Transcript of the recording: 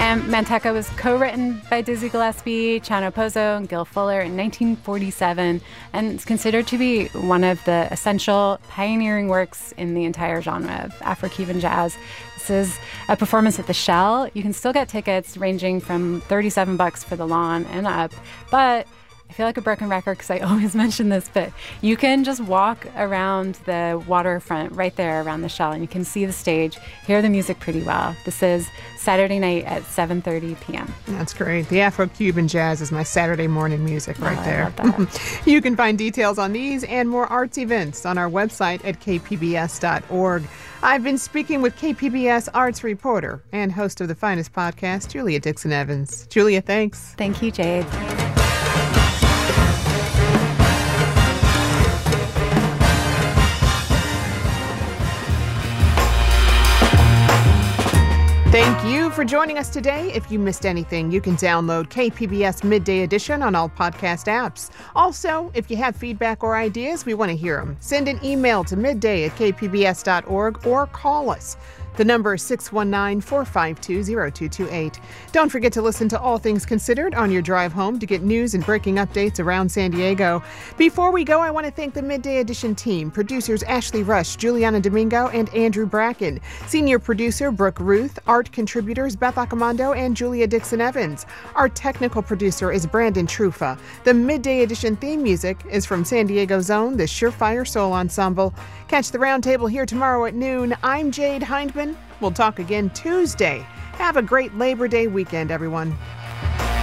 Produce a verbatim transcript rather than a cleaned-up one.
And Manteca was co-written by Dizzy Gillespie, Chano Pozo, and Gil Fuller in nineteen forty-seven, and it's considered to be one of the essential pioneering works in the entire genre of Afro-Cuban jazz. This is a performance at the Shell. You can still get tickets ranging from thirty-seven bucks for the lawn and up, but I feel like a broken record because I always mention this, but you can just walk around the waterfront right there around the Shell, and you can see the stage, hear the music pretty well. This is Saturday night at seven thirty p.m. That's great. The Afro-Cuban jazz is my Saturday morning music right oh, there. I love that. You can find details on these and more arts events on our website at k p b s dot org. I've been speaking with K P B S arts reporter and host of the Finest podcast, Julia Dixon Evans. Julia, thanks. Thank you, Jade. Thank you for joining us today. If you missed anything, you can download K P B S Midday Edition on all podcast apps. Also, if you have feedback or ideas, we want to hear them. Send an email to midday at k p b s dot org or call us. The number is six one nine, four five two, zero two two eight. Don't forget to listen to All Things Considered on your drive home to get news and breaking updates around San Diego. Before we go, I want to thank the Midday Edition team, producers Ashley Rush, Juliana Domingo, and Andrew Bracken, senior producer Brooke Ruth, art contributors Beth Accomando and Julia Dixon Evans. Our technical producer is Brandon Trufa. The Midday Edition theme music is from San Diego's own, the Surefire Soul Ensemble. Catch the roundtable here tomorrow at noon. I'm Jade Hindman. We'll talk again Tuesday. Have a great Labor Day weekend, everyone.